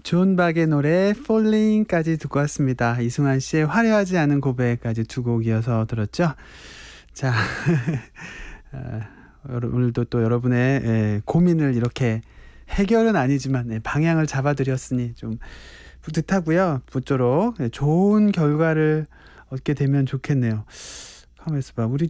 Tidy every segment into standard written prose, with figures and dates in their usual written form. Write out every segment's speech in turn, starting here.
존 박의 노래 Falling까지 듣고 왔습니다. 이승환 씨의 화려하지 않은 고백까지 두 곡 이어서 들었죠. 자, 오늘도 또 여러분의 고민을 이렇게 해결은 아니지만 방향을 잡아드렸으니 좀 뿌듯하고요. 모쪼록 좋은 결과를 얻게 되면 좋겠네요. 가만히 있어봐. 우리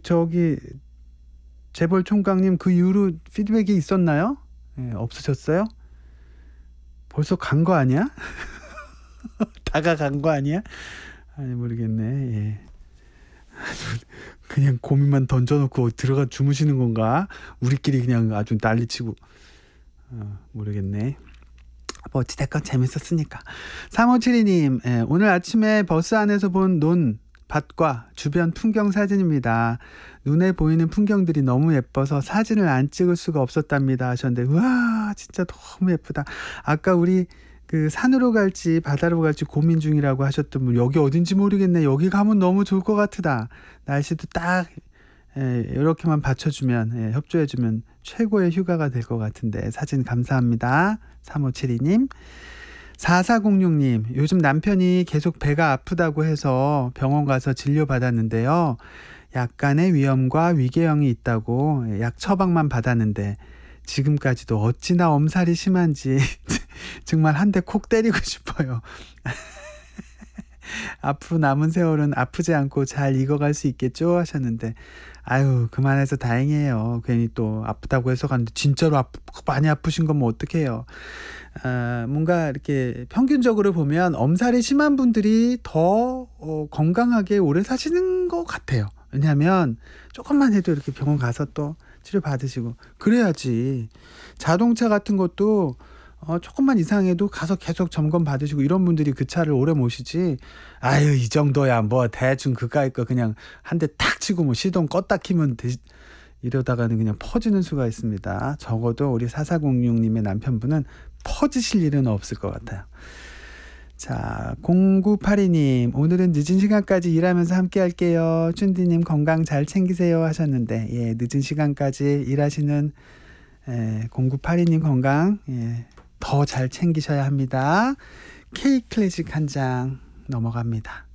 재벌 총각님 그 이후로 피드백이 있었나요? 없으셨어요? 벌써 간 거 아니야? 다가간 거 아니야? 아니 모르겠네. 예. 그냥 고민만 던져놓고 들어가 주무시는 건가? 우리끼리 그냥 아주 난리치고 모르겠네. 뭐 어찌됐건 재밌었으니까. 3572님 오늘 아침에 버스 안에서 본 밭과 주변 풍경 사진입니다. 눈에 보이는 풍경들이 너무 예뻐서 사진을 안 찍을 수가 없었답니다 하셨는데, 우와 진짜 너무 예쁘다. 아까 우리 그 산으로 갈지 바다로 갈지 고민 중이라고 하셨던 분, 여기 어딘지 모르겠네. 여기 가면 너무 좋을 것 같으다. 날씨도 딱 이렇게만 받쳐주면 협조해주면 최고의 휴가가 될 것 같은데 사진 감사합니다. 3572님. 4406님, 요즘 남편이 계속 배가 아프다고 해서 병원 가서 진료받았는데요. 약간의 위염과 위궤양이 있다고 약 처방만 받았는데 지금까지도 어찌나 엄살이 심한지 정말 한 대 콕 때리고 싶어요. 앞으로 남은 세월은 아프지 않고 잘 익어갈 수 있겠죠 하셨는데, 아유 그만해서 다행이에요. 괜히 또 아프다고 해서 갔는데 진짜로 많이 아프신 거면 어떡해요. 뭔가 이렇게 평균적으로 보면 엄살이 심한 분들이 더 건강하게 오래 사시는 것 같아요. 왜냐하면 조금만 해도 이렇게 병원 가서 또 치료 받으시고 그래야지. 자동차 같은 것도 조금만 이상해도 가서 계속 점검 받으시고 이런 분들이 그 차를 오래 모시지. 아유 이 정도야 뭐 대충 그까이 거 그냥 한 대 탁 치고 뭐 시동 껐다 키면 이러다가는 그냥 퍼지는 수가 있습니다. 적어도 우리 4406님의 남편분은 퍼지실 일은 없을 것 같아요. 자, 0982님 오늘은 늦은 시간까지 일하면서 함께 할게요. 춘디님 건강 잘 챙기세요 하셨는데, 늦은 시간까지 일하시는 0982님 건강 더 잘 챙기셔야 합니다. K 클래식 한 장 넘어갑니다.